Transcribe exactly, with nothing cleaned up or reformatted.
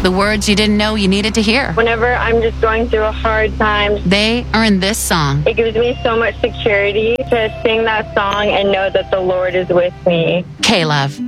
the words you didn't know you needed to hear. Whenever I'm just going through a hard time, they are in this song. It gives me so much security to sing that song and know that the Lord is with me. K-Love.